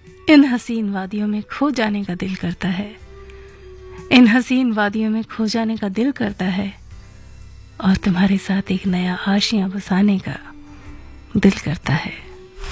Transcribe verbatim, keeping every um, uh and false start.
इन हसीन वादियों में खो जाने का दिल करता है, इन हसीन वादियों में खो जाने का दिल करता है, और तुम्हारे साथ एक नया आशियां बसाने का दिल करता है।